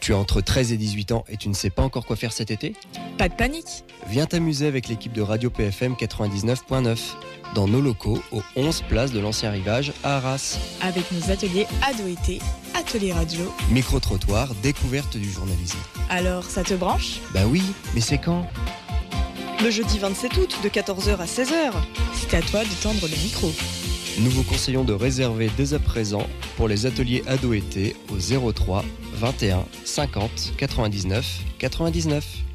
Tu as entre 13 et 18 ans et tu ne sais pas encore quoi faire cet été ? Pas de panique. Viens t'amuser avec l'équipe de Radio PFM 99.9 dans nos locaux au 11 place de l'Ancien Rivage à Arras. Avec nos ateliers ado-été, atelier radio. Micro-trottoir, découverte du journalisme. Alors, ça te branche ? Bah oui, mais c'est quand ? Le jeudi 27 août de 14h à 16h. C'est à toi de tendre le micro. Nous vous conseillons de réserver dès à présent pour les ateliers ado-été au 03 21 50 99 99.